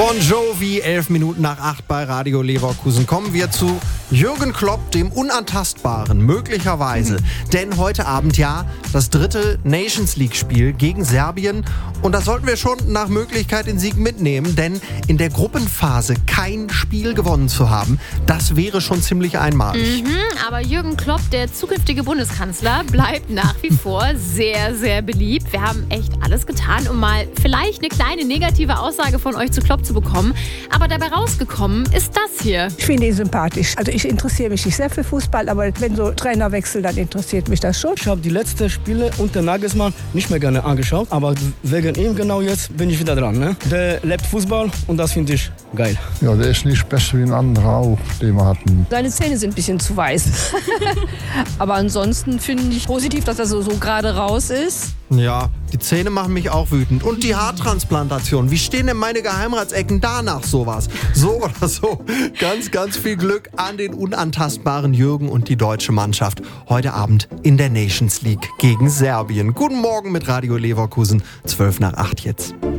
Bon Jovi, 11 Minuten nach 8 bei Radio Leverkusen. Kommen wir zu Jürgen Klopp, dem Unantastbaren, möglicherweise. Denn heute Abend das 3. Nations League-Spiel gegen Serbien. Und da sollten wir schon nach Möglichkeit den Sieg mitnehmen, denn in der Gruppenphase kein Spiel gewonnen zu haben, das wäre schon ziemlich einmalig. Aber Jürgen Klopp, der zukünftige Bundeskanzler, bleibt nach wie vor sehr, sehr beliebt. Wir haben echt alles getan, um mal vielleicht eine kleine negative Aussage von euch zu Klopp zu bekommen. Aber dabei rausgekommen ist das hier. Ich finde ihn sympathisch. Also ich interessiere mich nicht sehr für Fußball, aber wenn so Trainer wechseln, dann interessiert mich das schon. Ich habe die letzten Spiele unter Nagelsmann nicht mehr gerne angeschaut, aber wegen ihm genau jetzt bin ich wieder dran. Ne? Der lebt Fußball und das finde ich geil. Ja, der ist nicht besser wie ein anderer auch, den wir hatten. Seine Zähne sind ein bisschen zu weiß. Aber ansonsten finde ich positiv, dass er so gerade raus ist. Ja, die Zähne machen mich auch wütend. Und die Haartransplantation. Wie stehen denn meine Geheimratsecken danach sowas? So oder so. Ganz, ganz viel Glück an den unantastbaren Jürgen und die deutsche Mannschaft. Heute Abend in der Nations League gegen Serbien. Guten Morgen mit Radio Leverkusen. 7:55 jetzt.